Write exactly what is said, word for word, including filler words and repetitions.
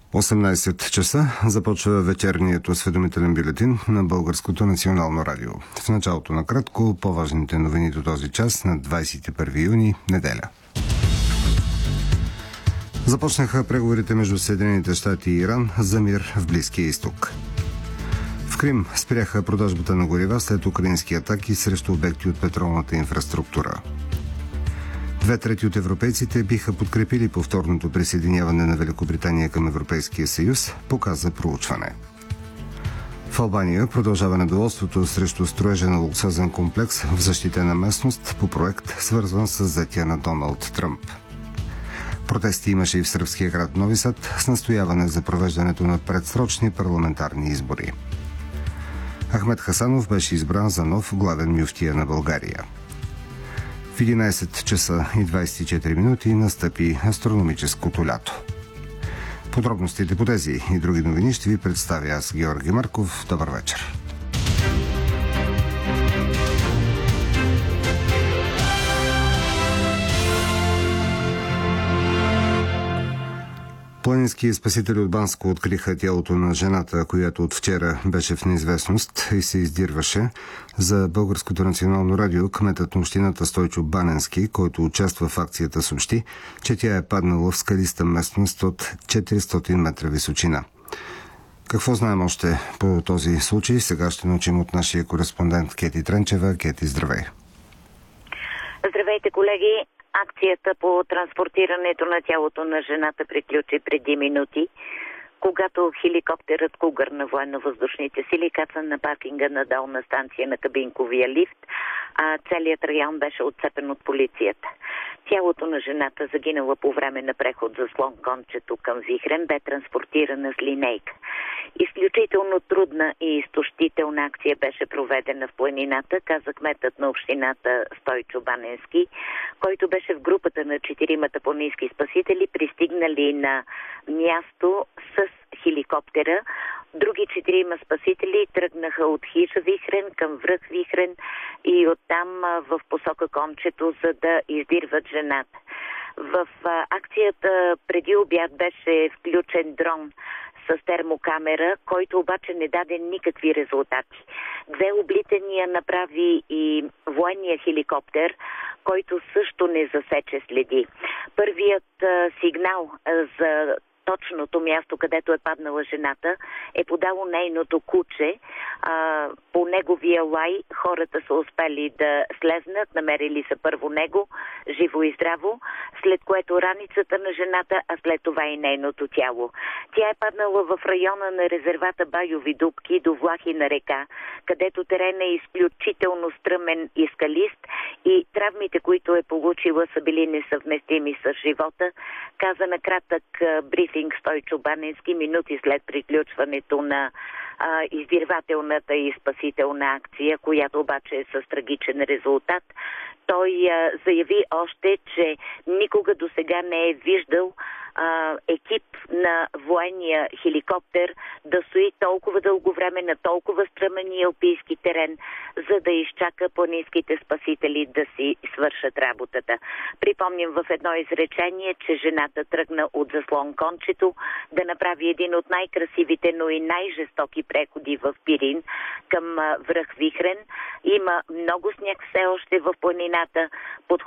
осемнайсет часа започва вечерният осведомителен бюлетин на Българското национално радио. В началото на кратко по-важните новини до този час на двайсет и първи юни, неделя. Започнаха преговорите между Съединените щати и Иран за мир в Близкия изток. В Крим спряха продажбата на горива след украински атаки срещу обекти от петролната инфраструктура. Две трети от европейците биха подкрепили повторното присъединяване на Великобритания към Европейския съюз, показа проучване. В Албания продължава недоволството срещу строежа на луксозен комплекс в защитена местност по проект, свързван с взетия на Доналд Тръмп. Протести имаше и в сръбския град Нови Сад с настояване за провеждането на предсрочни парламентарни избори. Ахмед Хасанов беше избран за нов главен мюфтия на България. В единайсет часа и двайсет и четири минути настъпи астрономическото лято. Подробностите по тези и други новини ще ви представя аз, Георги Марков. Добър вечер. Планински спасители от Банско откриха тялото на жената, която от вчера беше в неизвестност и се издирваше. За Българското национално радио кметът на общината Стойчо Баненски, който участва в акцията, съобщи, че тя е паднала в скалиста местност от четиристотин метра височина. Какво знаем още по този случай? Сега ще научим от нашия кореспондент Кети Тренчева. Кети, здравей! Здравейте, колеги! Акцията по транспортирането на тялото на жената приключи преди минути, когато хеликоптерът Кугър на военно-въздушните сили каца на паркинга на долна станция на кабинковия лифт, а целият район беше отцепен от полицията. Тялото на жената, загинала по време на преход за слон кончето към Вихрен, бе транспортирана с линейка. Изключително трудна и изтощителна акция беше проведена в планината, каза кметът на общината Стойчо Баненски, който беше в групата на четиримата планински спасители, пристигнали на място с хеликоптера. Други четирима спасители тръгнаха от хижа Вихрен към връх Вихрен и оттам в посока Кончето, за да издирват жената. В акцията преди обяд беше включен дрон с термокамера, който обаче не даде никакви резултати. Две облитания направи и военния хеликоптер, който също не засече следи. Първият а, сигнал а, за точното място, където е паднала жената, е подало нейното куче. А, по неговия лай хората са успели да слезнат, намерили са първо него, живо и здраво, след което раницата на жената, а след това и нейното тяло. Тя е паднала в района на резервата Байови дупки до Влахина река, където терен е изключително стръмен и скалист и травмите, които е получила, са били несъвместими с живота, каза на кратък брифинг Стойчо Баненски минути след приключването на а, издирвателната и спасителна акция, която обаче е с трагичен резултат. Той а, заяви още, че никога до сега не е виждал а, екип на военния хеликоптер да стои толкова дълго време на толкова стръмен и алпийски терен, за да изчака планинските спасители да си свършат работата. Припомням в едно изречение, че жената тръгна от заслон Кончето да направи един от най-красивите, но и най-жестоки преходи в Пирин към връх Вихрен. Има много сняг все още в планината. Под